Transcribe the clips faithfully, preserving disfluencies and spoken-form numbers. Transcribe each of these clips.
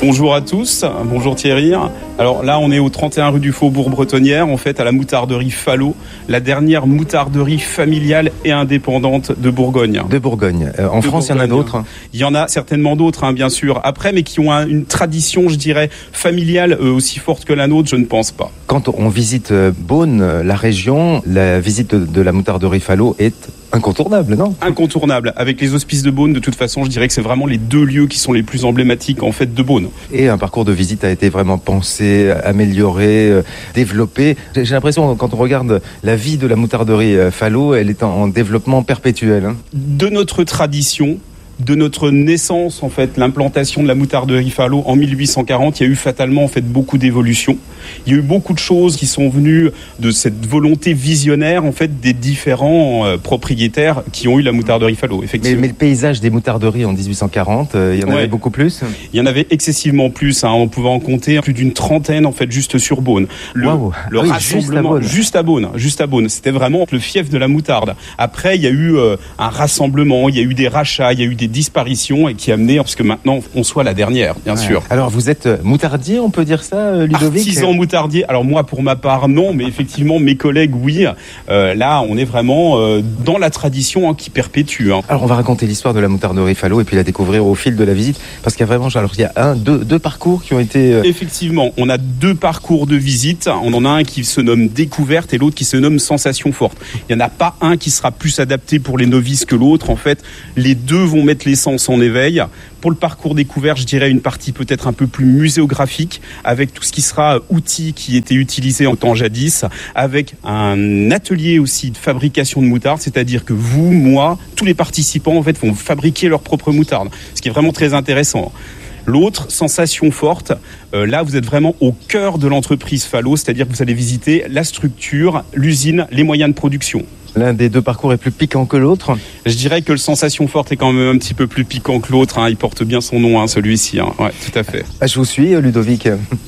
Bonjour à tous, bonjour Thierry. Alors là, on est au trente et un rue du Faubourg Bretonnière, en fait, à la moutarderie Falot, la dernière moutarderie familiale et indépendante de Bourgogne. De Bourgogne. Euh, en de France, Bourgogne. Il y en a d'autres? Il y en a certainement d'autres, hein, bien sûr, après, mais qui ont un, une tradition, je dirais, familiale euh, aussi forte que la nôtre, je ne pense pas. Quand on visite euh, Beaune, la région, la visite de, de la moutarderie Falot est incontournable, non? Incontournable. Avec les hospices de Beaune, de toute façon, je dirais que c'est vraiment les deux lieux qui sont les plus emblématiques, en fait, de Beaune. Et un parcours de visite a été vraiment pensé, amélioré, euh, développé. J'ai l'impression, quand on regarde la vie de la moutarderie euh, Falot, elle est en, en développement perpétuel. Hein. De notre tradition, de notre naissance, en fait, l'implantation de la moutarderie Falot en mille huit cent quarante, il y a eu fatalement, en fait, beaucoup d'évolutions. Il y a eu beaucoup de choses qui sont venues de cette volonté visionnaire, en fait, des différents euh, propriétaires qui ont eu la moutarderie Falot, effectivement. Mais, mais le paysage des moutarderies en dix-huit cent quarante, euh, il y en ouais. avait beaucoup plus? Il y en avait excessivement plus, hein. On pouvait en compter plus d'une trentaine, en fait, juste sur Beaune. Le, wow. le oui, rassemblement, juste à Beaune, juste à Beaune. C'était vraiment le fief de la moutarde. Après, il y a eu euh, un rassemblement, il y a eu des rachats, il y a eu des disparitions et qui a amené, parce que maintenant, on soit la dernière, bien ouais. sûr. Alors, vous êtes moutardier, on peut dire ça, Ludovic? Artisan moutardier. Alors moi, pour ma part, non, mais effectivement, mes collègues, oui. Euh, là, on est vraiment euh, dans la tradition hein, qui perpétue. Hein. Alors, on va raconter l'histoire de la moutarderie Falot et puis la découvrir au fil de la visite, parce qu'il y a vraiment, alors il y a un, deux, deux parcours qui ont été. Euh... Effectivement, on a deux parcours de visite. On en a un qui se nomme découverte et l'autre qui se nomme sensation forte. Il n'y en a pas un qui sera plus adapté pour les novices que l'autre. En fait, les deux vont mettre les sens en éveil. Pour le parcours découverte, je dirais une partie peut-être un peu plus muséographique, avec tout ce qui sera outils qui étaient utilisés en temps jadis, avec un atelier aussi de fabrication de moutarde, c'est-à-dire que vous, moi, tous les participants en fait vont fabriquer leur propre moutarde, ce qui est vraiment très intéressant. L'autre, sensation forte, euh, là vous êtes vraiment au cœur de l'entreprise Falot, c'est-à-dire que vous allez visiter la structure, l'usine, les moyens de production. L'un des deux parcours est plus piquant que l'autre? Je dirais que le sensation forte est quand même un petit peu plus piquant que l'autre, hein. Il porte bien son nom, hein, celui-ci, hein. Ouais, tout à fait. Ah, je vous suis, Ludovic.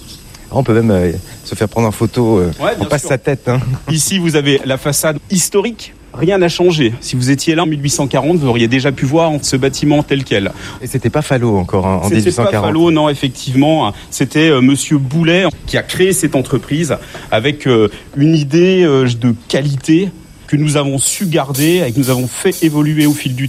On peut même euh, se faire prendre en photo, euh, ouais, on passe sûr. sa tête. Hein. Ici, vous avez la façade historique. Rien n'a changé. Si vous étiez là en mille huit cent quarante, vous auriez déjà pu voir ce bâtiment tel quel. Et c'était pas Falot encore hein, en dix-huit cent quarante. C'était pas Falot, non, effectivement. C'était euh, Monsieur Boulet qui a créé cette entreprise avec euh, une idée euh, de qualité que nous avons su garder et que nous avons fait évoluer au fil du temps.